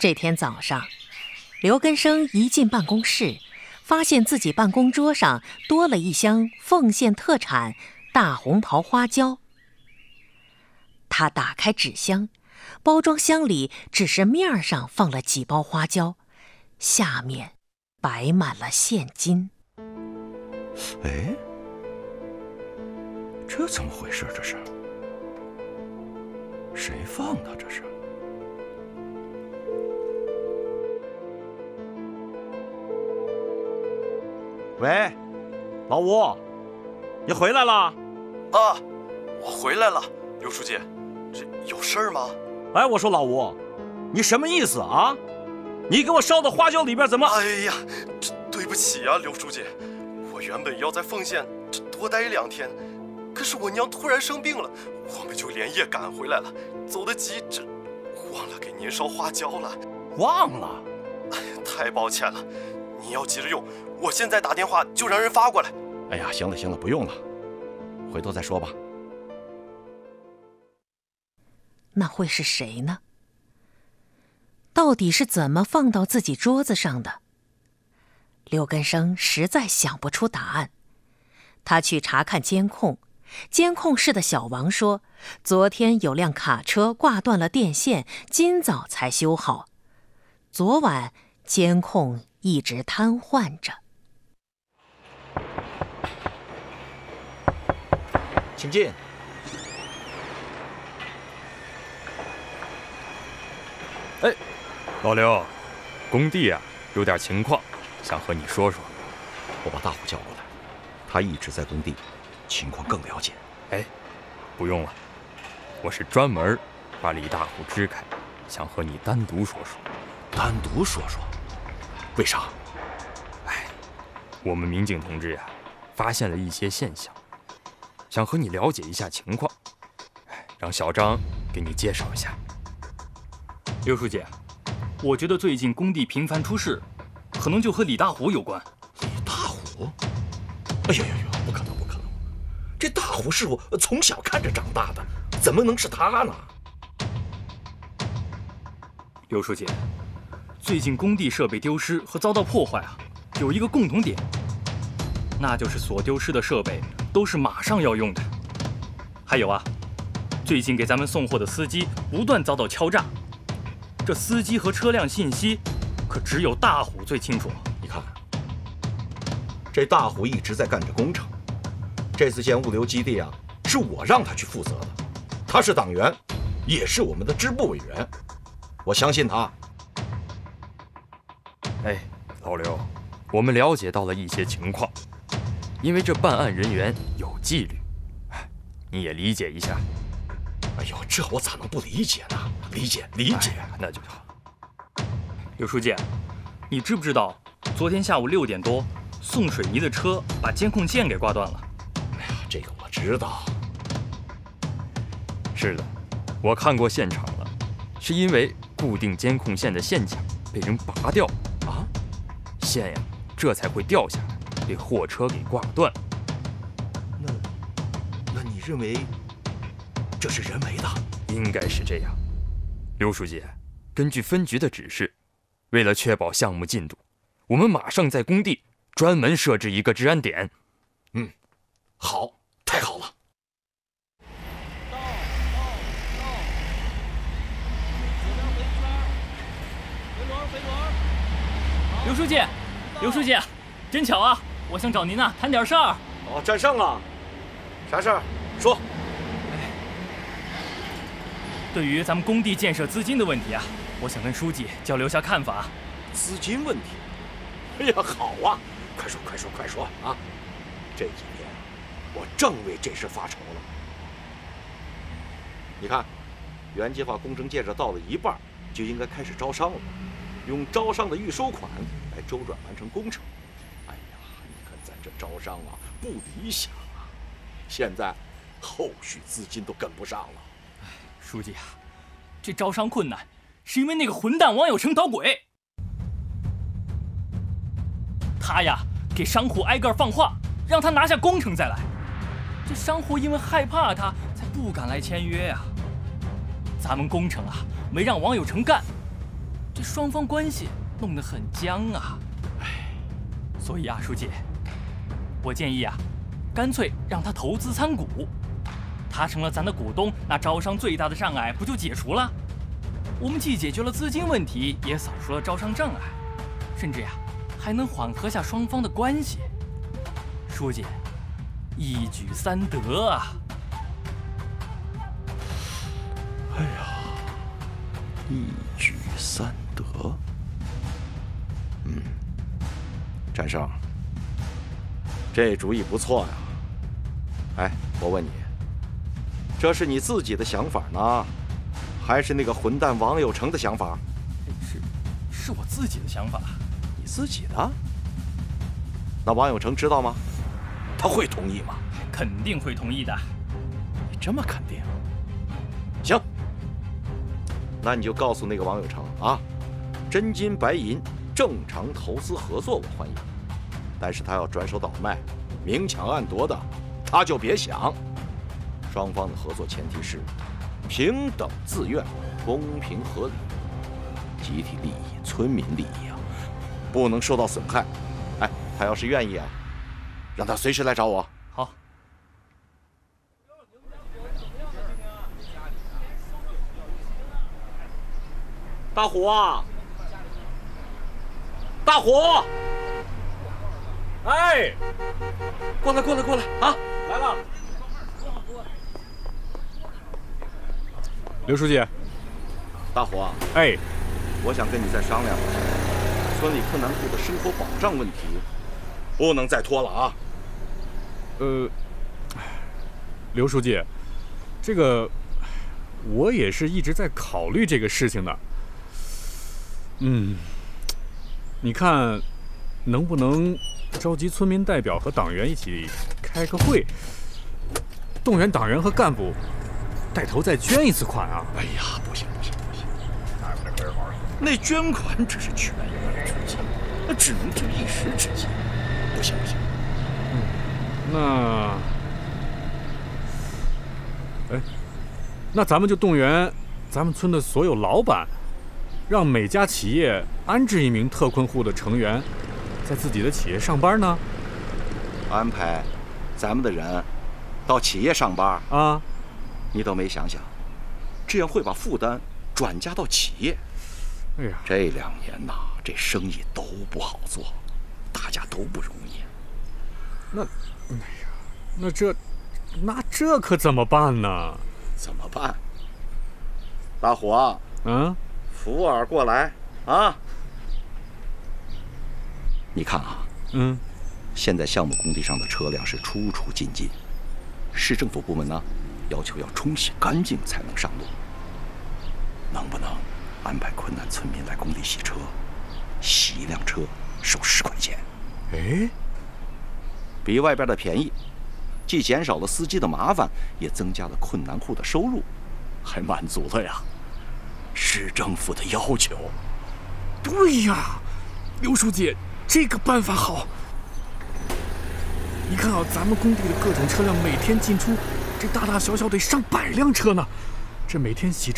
这天早上，刘根生一进办公室，发现自己办公桌上多了一箱凤县特产大红桃花椒。他打开纸箱，包装箱里只是面上放了几包花椒，下面摆满了现金。 哎，这怎么回事？这是谁放的？这是？ 喂，老吴，你回来了？ 啊，我回来了，刘书记，这有事儿吗？ 哎，我说老吴，你什么意思啊？你给我烧的花椒里边怎么…… 哎呀，这对不起啊，刘书记，我原本要在凤县多待2天，可是我娘突然生病了，我们就连夜赶回来了，走得急，这忘了给您烧花椒了。 忘了？ 哎呀，太抱歉了，你要急着用，我现在打电话就让人发过来。 哎呀，行了行了，不用了，回头再说吧。 那会是谁呢？到底是怎么放到自己桌子上的？刘根生实在想不出答案。他去查看监控，监控室的小王说，昨天有辆卡车挂断了电线，今早才修好。昨晚监控一直瘫痪着。 请进。 哎，老刘，工地啊有点情况，想和你说说。 我把大虎叫过来，他一直在工地，情况更了解。 哎，不用了，我是专门把李大虎支开，想和你单独说说。 单独说说？为啥？ 哎，我们民警同志呀，发现了一些现象，想和你了解一下情况，让小张给你介绍一下。 刘书记，我觉得最近工地频繁出事，可能就和李大虎有关。 李大虎？哎呦呦呦，不可能不可能！这大虎是我从小看着长大的，怎么能是他呢？ 刘书记，最近工地设备丢失和遭到破坏啊，有一个共同点，那就是所丢失的设备都是马上要用的。还有啊，最近给咱们送货的司机不断遭到敲诈。这司机和车辆信息，可只有大虎最清楚。 你看，这大虎一直在干着工程。这次建物流基地啊，是我让他去负责的。他是党员，也是我们的支部委员，我相信他。 哎，老刘，我们了解到了一些情况，因为这办案人员有纪律，你也理解一下。 哎呦，这我咋能不理解呢？理解。 那就好。 刘书记，你知不知道，昨天下午6点多，送水泥的车把监控线给挂断了？ 哎呀，这个我知道。 是的，我看过现场了，是因为固定监控线的线脚被人拔掉啊，线呀这才会掉下来，被货车给挂断。 那你认为这是人为的？ 应该是这样。刘书记，根据分局的指示，为了确保项目进度，我们马上在工地专门设置一个治安点。 好，太好了。 刘书记，真巧啊！我想找您呐，谈点事儿。 哦，占胜啊，啥事儿？说。 对于咱们工地建设资金的问题啊，我想跟书记交流下看法。 资金问题？哎呀，好啊，快说啊！这几天我正为这事发愁了。你看，原计划工程建设到了一半，就应该开始招商了，用招商的预收款来周转完成工程。哎呀，你看咱这招商啊不理想啊，现在后续资金都跟不上了。 书记啊，这招商困难，是因为那个混蛋王有成捣鬼。他呀，给商户挨个放话，让他拿下工程再来。这商户因为害怕他，才不敢来签约呀。咱们工程啊，没让王有成干， 这双方关系弄得很僵啊。所以啊，书记，我建议啊，干脆让他投资参股，他成了咱的股东，那招商最大的障碍不就解除了？我们既解决了资金问题，也扫除了招商障碍，甚至呀，还能缓和下双方的关系。书记，一举三得啊！ 哎呀，一举三得。战生，这主意不错呀。哎，我问你，这是你自己的想法呢，还是那个混蛋王有成的想法？ 是我自己的想法。 你自己的？那王有成知道吗？他会同意吗？ 肯定会同意的。 你这么肯定？行，那你就告诉那个王有成啊，真金白银正常投资合作我欢迎，但是他要转手倒卖、明抢暗夺的，他就别想。双方的合作前提是平等自愿、公平合理，集体利益、村民利益啊，不能受到损害。哎，他要是愿意啊，让他随时来找我。 好。 大虎啊！大虎！哎，过来啊！来了。 刘书记。 大虎啊！ 哎， 我想跟你再商量一下，村里困难户的生活保障问题，不能再拖了啊！ 刘书记，这个我也是一直在考虑这个事情的。你看，能不能召集村民代表和党员一起开个会，动员党员和干部带头再捐一次款啊？ 哎呀，不行，那捐款只是权宜之计，那只能是一时之计，不行。 那咱们就动员咱们村的所有老板，让每家企业安置一名特困户的成员，在自己的企业上班呢。 安排咱们的人到企业上班啊？ 你都没想想，这样会把负担转嫁到企业。 哎呀， 这2年呐，这生意都不好做，大家都不容易。 那这可怎么办呢？ 怎么办？大虎啊，扶耳过来啊！你看啊，现在项目工地上的车辆是出出进进，市政府部门呢要求要冲洗干净才能上路。能不能安排困难村民来工地洗车？洗一辆车收10块钱。 哎， 比外边的便宜，既减少了司机的麻烦，也增加了困难户的收入，还满足了呀市政府的要求。 对呀，刘书记，这个办法好。你看啊，咱们工地的各种车辆每天进出，这大大小小得上100辆车呢。这每天洗车